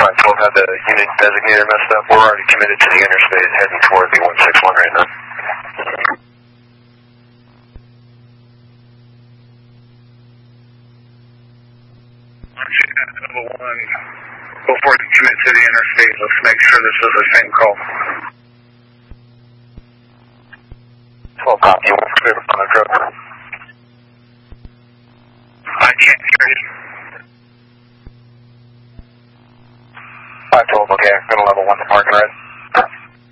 512 had the unit designator messed up. We're already committed to the interstate heading toward the 161 right now. Level 1, before you commit to the interstate, let's make sure this is the same call. 12 copy, we're clear on the drug. I can't hear you. 512, okay, I'm going to level 1 to park and ride.